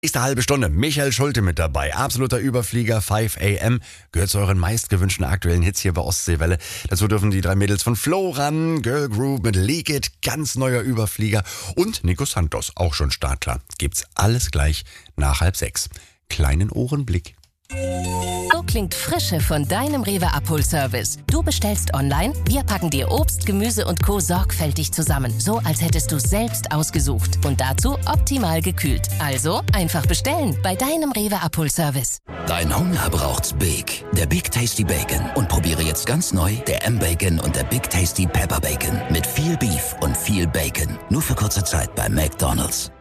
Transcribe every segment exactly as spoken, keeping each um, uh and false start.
Nächste halbe Stunde, Michael Schulte mit dabei. Absoluter Überflieger, fünf a m. Gehört zu euren meistgewünschten aktuellen Hits hier bei Ostseewelle. Dazu dürfen die drei Mädels von Flo ran, Girl Group mit Leak It, ganz neuer Überflieger. Und Nico Santos, auch schon startklar. Gibt's alles gleich nach halb sechs. Kleinen Ohrenblick. So klingt Frische von deinem Rewe Abholservice. Du bestellst online, wir packen dir Obst, Gemüse und Co. sorgfältig zusammen. So, als hättest du es selbst ausgesucht. Und dazu optimal gekühlt. Also einfach bestellen bei deinem Rewe Abholservice. Dein Hunger braucht's Big. Der Big Tasty Bacon. Und probiere jetzt ganz neu der M-Bacon und der Big Tasty Pepper Bacon. Mit viel Beef und viel Bacon. Nur für kurze Zeit bei McDonald's.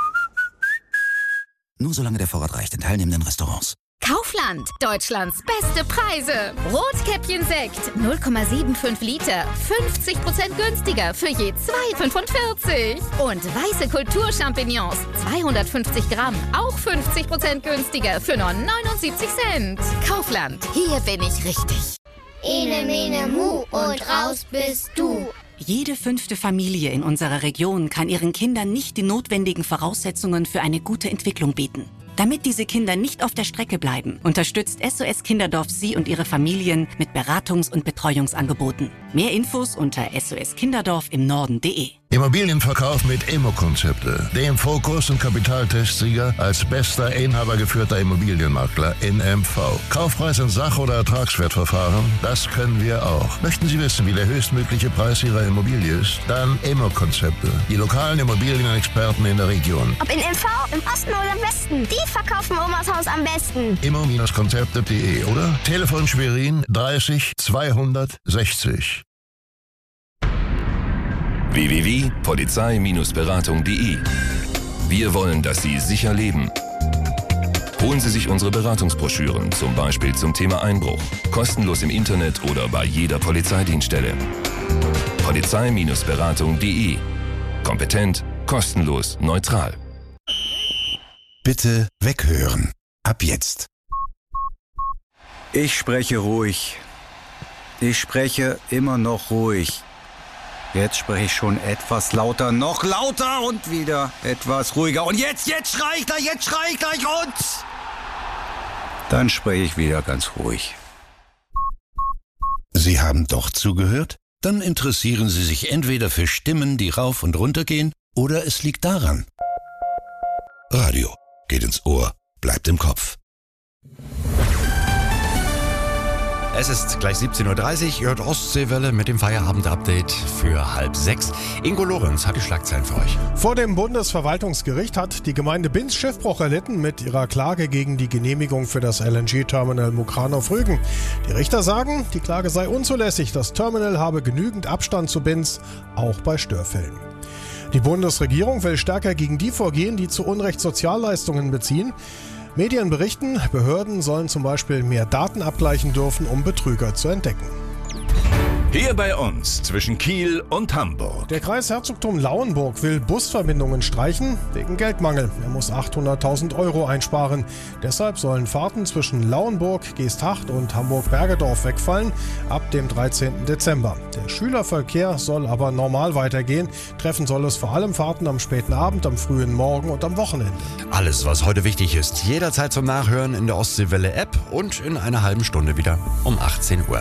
Nur solange der Vorrat reicht in teilnehmenden Restaurants. Kaufland, Deutschlands beste Preise. Rotkäppchen-Sekt, null Komma fünfundsiebzig Liter, fünfzig Prozent günstiger für je zwei Komma fünfundvierzig. Und weiße Kulturchampignons, zweihundertfünfzig Gramm, auch fünfzig Prozent günstiger für nur neunundsiebzig Cent. Kaufland, hier bin ich richtig. Ene, mene, mu und raus bist du. Jede fünfte Familie in unserer Region kann ihren Kindern nicht die notwendigen Voraussetzungen für eine gute Entwicklung bieten. Damit diese Kinder nicht auf der Strecke bleiben, unterstützt S O S Kinderdorf Sie und Ihre Familien mit Beratungs- und Betreuungsangeboten. Mehr Infos unter s o s kinderdorf im norden punkt de. Immobilienverkauf mit Immo-Konzepte. Dem Fokus- und Kapitaltestsieger als bester inhabergeführter Immobilienmakler in M V. Kaufpreis in Sach- oder Ertragswertverfahren, das können wir auch. Möchten Sie wissen, wie der höchstmögliche Preis Ihrer Immobilie ist? Dann Immo-Konzepte. Die lokalen Immobilienexperten in der Region. Ob in M V, im Osten oder im Westen, die verkaufen Omas Haus am besten. immo-konzepte punkt de oder Telefon Schwerin dreißig zweihundertsechzig. w w w punkt polizei beratung punkt de. Wir wollen, dass Sie sicher leben. Holen Sie sich unsere Beratungsbroschüren, zum Beispiel zum Thema Einbruch, kostenlos im Internet oder bei jeder Polizeidienststelle. polizei beratung punkt de. Kompetent, kostenlos, neutral. Bitte weghören. Ab jetzt. Ich spreche ruhig. Ich spreche immer noch ruhig. Jetzt spreche ich schon etwas lauter, noch lauter und wieder etwas ruhiger. Und jetzt, jetzt schrei ich gleich, jetzt schrei ich gleich und... Dann spreche ich wieder ganz ruhig. Sie haben doch zugehört? Dann interessieren Sie sich entweder für Stimmen, die rauf und runter gehen, oder es liegt daran. Radio geht ins Ohr, bleibt im Kopf. Es ist gleich siebzehn Uhr dreißig, ihr hört Ostseewelle mit dem Feierabend-Update für halb sechs. Ingo Lorenz hat die Schlagzeilen für euch. Vor dem Bundesverwaltungsgericht hat die Gemeinde Binz Schiffbruch erlitten mit ihrer Klage gegen die Genehmigung für das L N G-Terminal Mukrano-Rügen. Die Richter sagen, die Klage sei unzulässig, das Terminal habe genügend Abstand zu Binz, auch bei Störfällen. Die Bundesregierung will stärker gegen die vorgehen, die zu Unrecht Sozialleistungen beziehen. Medien berichten, Behörden sollen zum Beispiel mehr Daten abgleichen dürfen, um Betrüger zu entdecken. Hier bei uns zwischen Kiel und Hamburg. Der Kreis Herzogtum Lauenburg will Busverbindungen streichen wegen Geldmangel. Er muss achthunderttausend Euro einsparen. Deshalb sollen Fahrten zwischen Lauenburg, Geesthacht und Hamburg-Bergedorf wegfallen ab dem dreizehnten Dezember. Der Schülerverkehr soll aber normal weitergehen. Treffen soll es vor allem Fahrten am späten Abend, am frühen Morgen und am Wochenende. Alles, was heute wichtig ist, jederzeit zum Nachhören in der Ostseewelle-App und in einer halben Stunde wieder um achtzehn Uhr.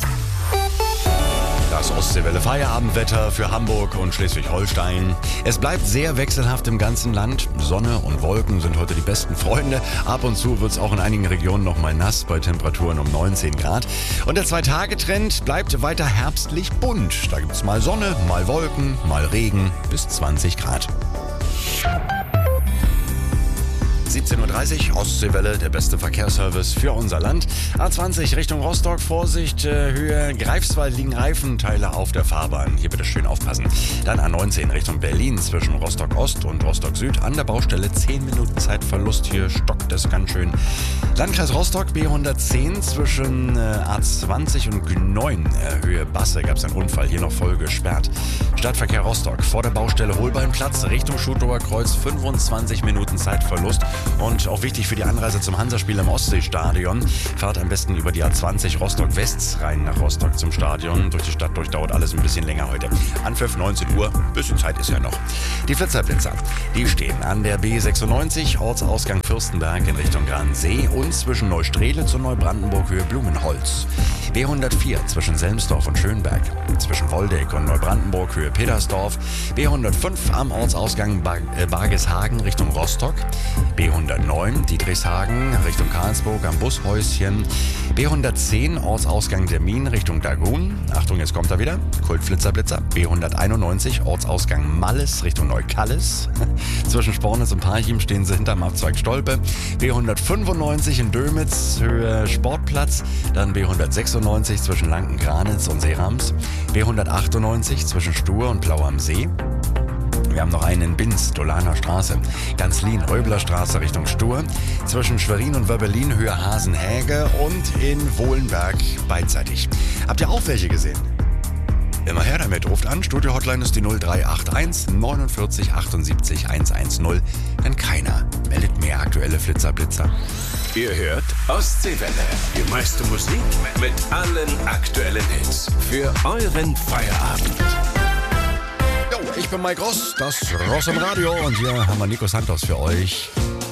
Das Ostseewelle Feierabendwetter für Hamburg und Schleswig-Holstein. Es bleibt sehr wechselhaft im ganzen Land. Sonne und Wolken sind heute die besten Freunde. Ab und zu wird es auch in einigen Regionen noch mal nass bei Temperaturen um neunzehn Grad. Und der Zwei-Tage-Trend bleibt weiter herbstlich bunt. Da gibt es mal Sonne, mal Wolken, mal Regen bis zwanzig Grad. siebzehn Uhr dreißig, Ostseewelle, der beste Verkehrsservice für unser Land. A zwanzig Richtung Rostock, Vorsicht, äh, Höhe Greifswald liegen Reifenteile auf der Fahrbahn. Hier bitte schön aufpassen. Dann A neunzehn Richtung Berlin zwischen Rostock Ost und Rostock Süd. An der Baustelle zehn Minuten Zeitverlust, hier stockt es ganz schön. Landkreis Rostock B hundertzehn zwischen äh, A zwanzig und Gneuin, äh, Höhe Basse, gab es einen Unfall, hier noch voll gesperrt. Stadtverkehr Rostock vor der Baustelle Holbeinplatz Richtung Schutower Kreuz, fünfundzwanzig Minuten Zeitverlust. Und auch wichtig für die Anreise zum Hansaspiel im Ostseestadion. Fahrt am besten über die A zwanzig Rostock-West rein nach Rostock zum Stadion. Durch die Stadt durchdauert alles ein bisschen länger heute. Anpfiff neunzehn Uhr, bisschen Zeit ist ja noch. Die Flitzerblitzer, die stehen an der B sechsundneunzig, Ortsausgang Fürstenberg in Richtung Gransee und zwischen Neustrelitz und Neubrandenburg Höhe Blumenholz. B hundertvier zwischen Selmsdorf und Schönberg. Zwischen Woldeck und Neubrandenburg Höhe Petersdorf. B hundertfünf am Ortsausgang Bar äh, Bargeshagen Richtung Rostock. B hundertneun Dietrichshagen Richtung Karlsburg am Bushäuschen. B hundertzehn Ortsausgang der Minen Richtung Dagun. Achtung, jetzt kommt er wieder. Kultflitzerblitzer. B hunderteinundneunzig Ortsausgang Malles Richtung Neukallis. Zwischen Spornitz und Parchim stehen sie hinterm Abzweig Stolpe. B hundertfünfundneunzig in Dömitz Höhe Sportplatz. Dann B hundertsechsundneunzig zwischen Lanken-Granitz und Seerams. B hundertachtundneunzig zwischen Stur und Blau am See. Wir haben noch einen in Binz, Dolaner Straße. Ganzlin, Röbler Straße Richtung Stur. Zwischen Schwerin und Wöbbelin Höhe Hasenhäge und in Wohlenberg beidseitig. Habt ihr auch welche gesehen? Immer her damit, ruft an. Studio-Hotline ist die null drei acht eins neunundvierzig achtundsiebzig hundertzehn. Denn keiner meldet mehr aktuelle Flitzerblitzer. Ihr hört Ostseewelle. Die meiste Musik mit allen aktuellen Hits. Für euren Feierabend. Jo, ich bin Mike Ross, das Ross im Radio. Und hier haben wir Nico Santos für euch.